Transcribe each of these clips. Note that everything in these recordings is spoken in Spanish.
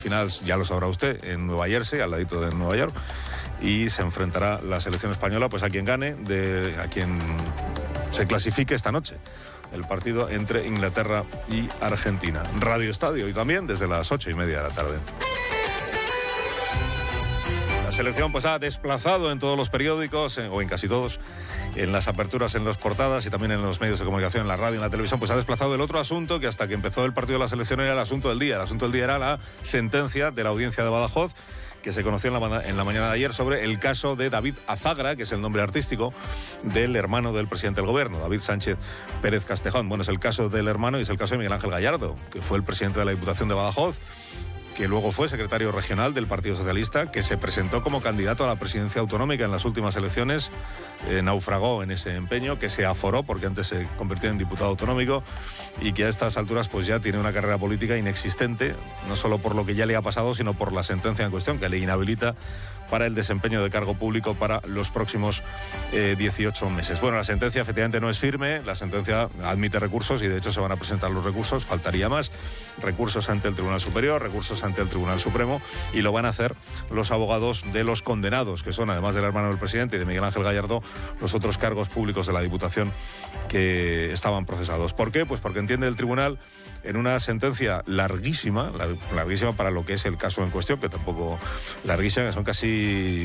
Final, ya lo sabrá usted, en Nueva Jersey, al ladito de Nueva York, y se enfrentará la selección española pues a quien gane, a quien se clasifique esta noche. El partido entre Inglaterra y Argentina. Radio Estadio y también desde las 8:30 de la tarde. La selección pues ha desplazado en todos los periódicos, o en casi todos, en las aperturas, en las portadas y también en los medios de comunicación, en la radio, en la televisión, pues ha desplazado el otro asunto que hasta que empezó el partido de la selección era el asunto del día. El asunto del día era la sentencia de la audiencia de Badajoz, que se conoció en la mañana de ayer, sobre el caso de David Azagra, que es el nombre artístico del hermano del presidente del gobierno, David Sánchez Pérez Castejón. Bueno, es el caso del hermano y es el caso de Miguel Ángel Gallardo, que fue el presidente de la Diputación de Badajoz, que luego fue secretario regional del Partido Socialista, que se presentó como candidato a la presidencia autonómica en las últimas elecciones, naufragó en ese empeño, que se aforó porque antes se convirtió en diputado autonómico y que a estas alturas pues ya tiene una carrera política inexistente, no solo por lo que ya le ha pasado, sino por la sentencia en cuestión que le inhabilita para el desempeño de cargo público para los próximos 18 meses. Bueno, la sentencia efectivamente no es firme, la sentencia admite recursos y de hecho se van a presentar los recursos, faltaría más, recursos ante el Tribunal Superior, recursos ante el Tribunal Supremo, y lo van a hacer los abogados de los condenados, que son, además del hermano del presidente y de Miguel Ángel Gallardo, los otros cargos públicos de la Diputación que estaban procesados. ¿Por qué? Pues porque entiende el tribunal, en una sentencia larguísima para lo que es el caso en cuestión, que tampoco larguísima, que son casi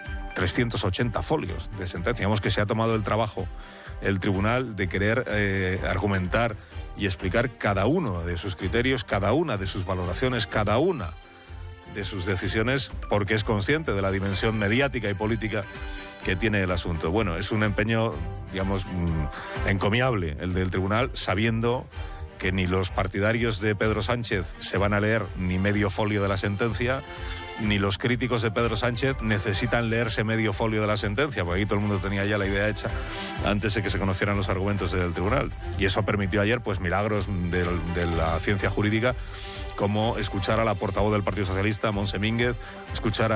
380 folios de sentencia. Digamos que se ha tomado el trabajo el tribunal de querer argumentar y explicar cada uno de sus criterios, cada una de sus valoraciones, cada una de sus decisiones, porque es consciente de la dimensión mediática y política que tiene el asunto. Bueno, es un empeño, digamos, encomiable el del tribunal, sabiendo que ni los partidarios de Pedro Sánchez se van a leer ni medio folio de la sentencia, ni los críticos de Pedro Sánchez necesitan leerse medio folio de la sentencia, porque aquí todo el mundo tenía ya la idea hecha antes de que se conocieran los argumentos del tribunal. Y eso permitió ayer pues milagros de la ciencia jurídica, como escuchar a la portavoz del Partido Socialista, Montse Mínguez, escuchar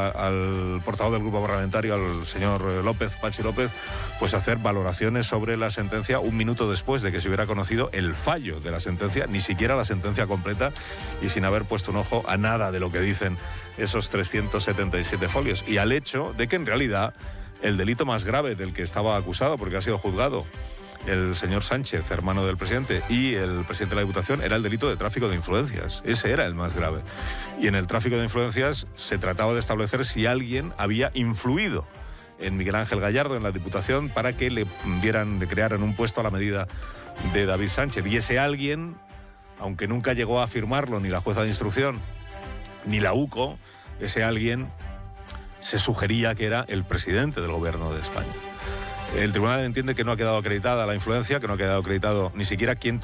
al portavoz del grupo parlamentario, al señor López, Pachi López, pues hacer valoraciones sobre la sentencia un minuto después de que se hubiera conocido el fallo de la sentencia, ni siquiera la sentencia completa, y sin haber puesto un ojo a nada de lo que dicen esos 377 folios. Y al hecho de que en realidad el delito más grave del que estaba acusado, porque ha sido juzgado el señor Sánchez, hermano del presidente, y el presidente de la Diputación, era el delito de tráfico de influencias. Ese era el más grave. Y en el tráfico de influencias se trataba de establecer si alguien había influido en Miguel Ángel Gallardo, en la Diputación, para que le crearan un puesto a la medida de David Sánchez. Y ese alguien, aunque nunca llegó a afirmarlo ni la jueza de instrucción ni la UCO, ese alguien se sugería que era el presidente del gobierno de España. El tribunal entiende que no ha quedado acreditada la influencia, que no ha quedado acreditado ni siquiera quién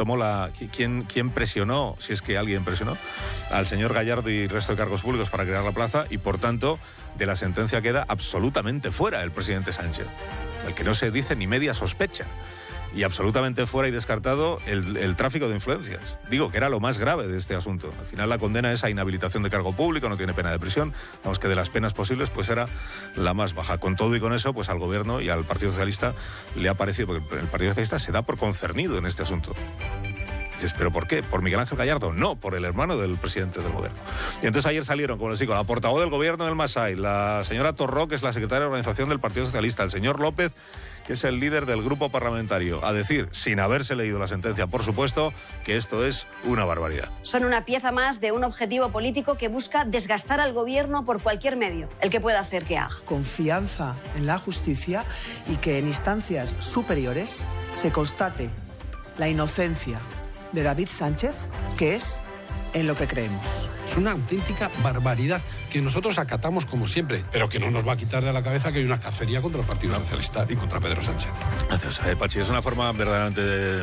presionó, si es que alguien presionó, al señor Gallardo y el resto de cargos públicos para crear la plaza, y por tanto de la sentencia queda absolutamente fuera el presidente Sánchez, el que no se dice ni media sospecha, y absolutamente fuera y descartado el tráfico de influencias. Digo que era lo más grave de este asunto. Al final la condena es a inhabilitación de cargo público, no tiene pena de prisión. Vamos, que de las penas posibles pues era la más baja. Con todo y con eso, pues al gobierno y al Partido Socialista le ha parecido, porque el Partido Socialista se da por concernido en este asunto. Dices, ¿pero por qué? ¿Por Miguel Ángel Gallardo? No, por el hermano del presidente del gobierno. Y entonces ayer salieron, como les digo, la portavoz del gobierno del Masai, la señora Torró, que es la secretaria de organización del Partido Socialista, el señor López, que es el líder del grupo parlamentario, a decir, sin haberse leído la sentencia, por supuesto, que esto es una barbaridad. Son una pieza más de un objetivo político que busca desgastar al gobierno por cualquier medio, el que pueda hacer que haga. Confianza en la justicia y que en instancias superiores se constate la inocencia de David Sánchez, que es en lo que creemos. Es una auténtica barbaridad que nosotros acatamos como siempre, pero que no nos va a quitar de la cabeza que hay una cacería contra el Partido Socialista y contra Pedro Sánchez. Gracias, Pachi. Es una forma verdaderamente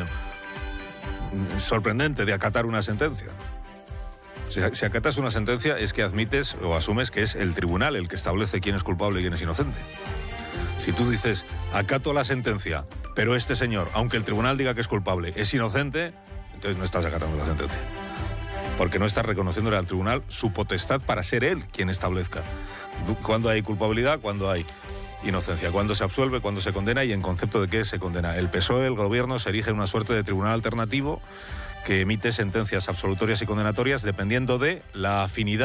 sorprendente de acatar una sentencia. Si acatas una sentencia es que admites o asumes que es el tribunal el que establece quién es culpable y quién es inocente. Si tú dices, acato la sentencia, pero este señor, aunque el tribunal diga que es culpable, es inocente, entonces no estás acatando la sentencia. Porque no estás reconociéndole al tribunal su potestad para ser él quien establezca cuándo hay culpabilidad, cuándo hay inocencia, cuándo se absuelve, cuándo se condena y en concepto de qué se condena. El PSOE, el gobierno, se erige en una suerte de tribunal alternativo que emite sentencias absolutorias y condenatorias dependiendo de la afinidad